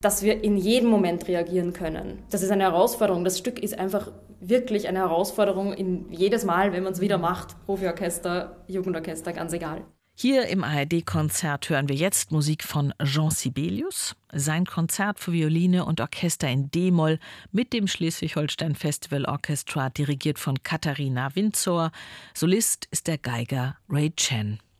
dass wir in jedem Moment reagieren können. Das ist eine Herausforderung. Das Stück ist einfach wirklich eine Herausforderung in jedes Mal, wenn man es wieder macht. Profiorchester, Jugendorchester, ganz egal. Hier im ARD-Konzert hören wir jetzt Musik von Jean Sibelius. Sein Konzert für Violine und Orchester in D-Moll mit dem Schleswig-Holstein Festival Orchestra, dirigiert von Katharina Windsor. Solist ist der Geiger Ray Chen.